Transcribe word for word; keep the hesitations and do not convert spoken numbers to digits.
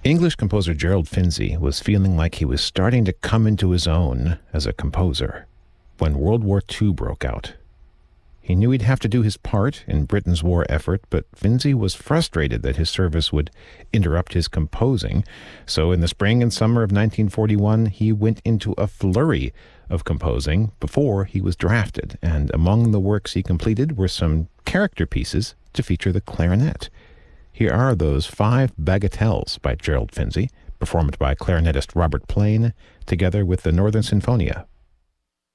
English composer Gerald Finzi was feeling like he was starting to come into his own as a composer when World War Two broke out. He knew he'd have to do his part in Britain's war effort, but Finzi was frustrated that his service would interrupt his composing. So in the spring and summer of nineteen forty-one, he went into a flurry of composing before he was drafted, and among the works he completed were some character pieces to feature the clarinet. Here are those five bagatelles by Gerald Finzi, performed by clarinetist Robert Plain, together with the Northern Sinfonia